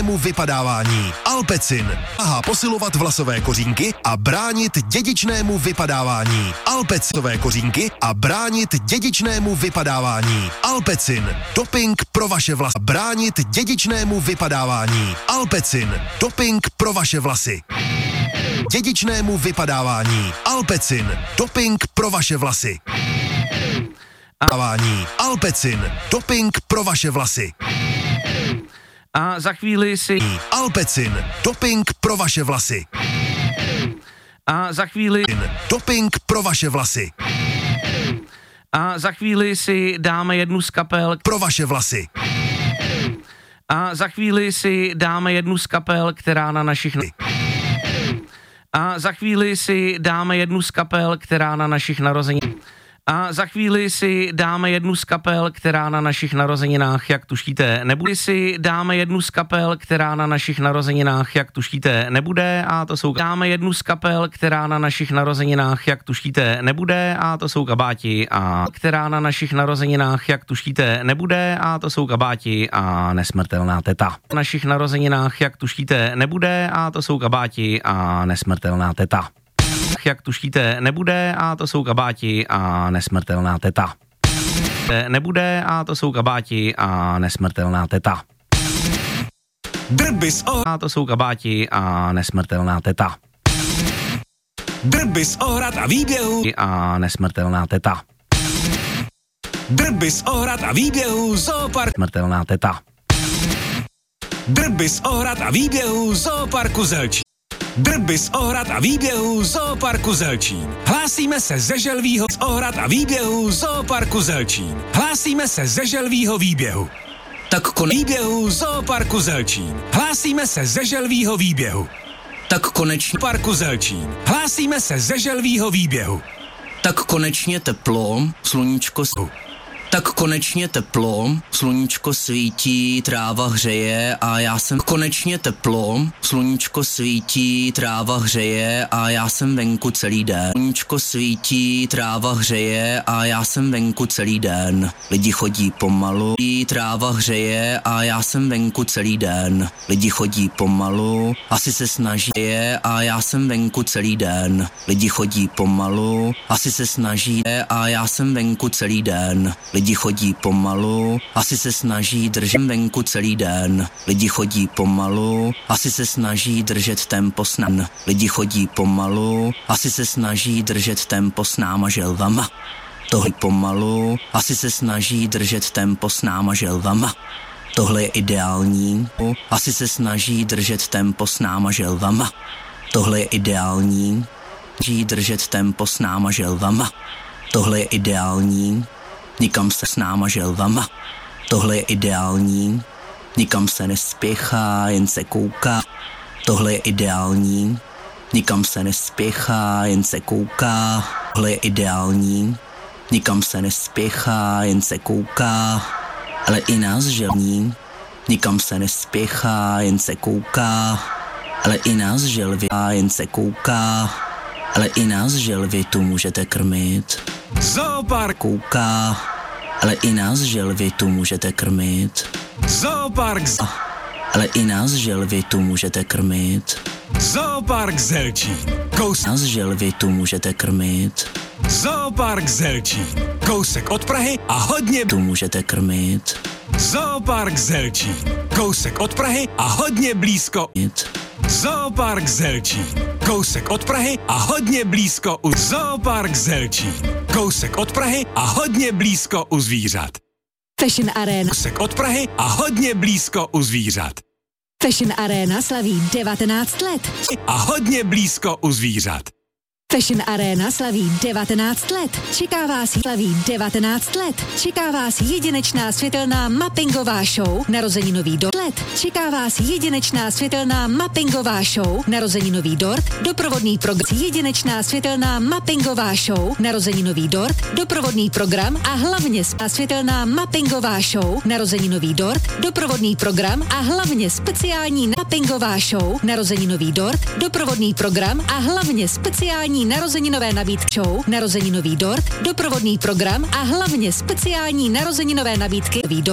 dědičnému vypadávání. Alpecin. Pomáhá posilovat vlasové kořínky a bránit dědičnému vypadávání. Alpecinové kořínky a bránit dědičnému vypadávání. Alpecin. Doping pro vaše vlasy. Bránit dědičnému vypadávání. Alpecin. Doping pro vaše vlasy. Dědičnému vypadávání. Alpecin. Doping pro vaše vlasy. Alpecin. Doping pro vaše vlasy. A za chvíli si... Alpecin. Doping pro vaše vlasy. A za chvíli... Doping pro vaše vlasy. A za chvíli si dáme jednu z kapel... Pro vaše vlasy. A za chvíli si dáme jednu z kapel, která na našich... A za chvíli si dáme jednu z kapel, která na našich narozeninách. A za chvíli si dáme jednu z kapel, která na našich narozeninách, jak tušíte, nebude. Si dáme jednu z kapel, která na našich narozeninách, jak tušíte, nebude. A to jsou... Dáme jednu z kapel, která na našich narozeninách, jak tušíte, nebude. A to jsou kabáti. A která na našich narozeninách, jak tušíte, nebude. A to jsou kabáti a nesmrtelná teta. Na našich narozeninách, jak tušíte, nebude. A to jsou kabáti a nesmrtelná teta. Jak tušíte, nebude. A to jsou kabáti a nesmrtelná teta. Nebude. A to jsou kabáti a nesmrtelná teta. Drby z A to jsou kabáti a nesmrtelná teta. Drby z ohrad a výběhů. A nesmrtelná teta. Drby z ohrad a výběhů Zoopark. Smrtelná teta. Drby z ohrad a výběhů Zooparku Zelčín. Drby z ohrad a výběhů Zooparku Zelčín. Hlásíme se ze Želvího z ohrad a výběhů Zooparku Zelčín. Hlásíme se ze Želvího výběhu. Tak výběhu Zooparku Zelčín. Hlásíme se ze Želvího výběhu. Tak konečně Parku Zelčín. Hlásíme se ze Želvího výběhu. Tak konečně teplo, sluníčko Tak konečně teplo, sluníčko svítí, tráva hřeje a já jsem konečně teplo, sluníčko svítí, tráva hřeje a já jsem venku celý den. Sluníčko svítí, tráva hřeje a já jsem venku celý den. Lidi chodí pomalu, tráva hřeje a já jsem venku celý den. Lidi chodí pomalu, asi se snaží a já jsem venku celý den. Lidi chodí pomalu, asi se snaží a já jsem venku celý den. Lidi chodí pomalu, asi se snaží držet venku celý den. Lidi chodí pomalu, asi se snaží držet tempo s náma. Lidi chodí pomalu, asi se snaží držet tempo s náma želvama. Tohle pomalu, asi se snaží držet tempo s náma želvama. Tohle je ideální, asi se snaží držet tempo s náma želvama. Tohle je ideální, snaží držet tempo s náma želvama. Tohle je ideální, nikam se s náma želvama. Tohle je ideální, nikam se nespěchá, jen se kouká. Tohle je ideální, nikam se nespěchá, jen se kouká. Tohle je ideální, nikam se nespěchá, jen se kouká. Ale i nás želví, nikam se nespěchá, jen se kouká. Ale i nás želví, jen se kouká. Ale i nás želvy tu můžete krmit. Zoopark kouká, ale i nás želvy tu můžete krmit. Zoopark ale i nás želvy tu můžete krmit. Zoopark Zelčín. Nás želvy tu můžete krmit. Zoopark Zelčín. Kousek od Prahy a hodně tu můžete krmit. Zoopark Zelčín. Kousek od Prahy a hodně blízko. Zoopark Zelčín. Kousek od Prahy a hodně blízko u Zoopark Zelčín. Kousek od Prahy a hodně blízko u zvířat. Fashion Arena. Kousek od Prahy a hodně blízko u zvířat. Fashion Arena slaví 19 let. A hodně blízko u zvířat. Fashion Arena slaví 19 let. Čeká vás slaví 19 let. Čeká vás jedinečná světelná mappingová show Narozeninový dort. Čeká vás jedinečná světelná mappingová show Narozeninový dort. Doprovodný program. Jedinečná světelná mappingová show Narozeninový dort. Doprovodný program a hlavně světelná mappingová show Narozeninový dort. Doprovodný program a hlavně speciální mappingová show Narozeninový dort. Doprovodný program a hlavně speciální narozeninové nabídky show Narozeninový dort, doprovodný program a hlavně speciální narozeninové nabídky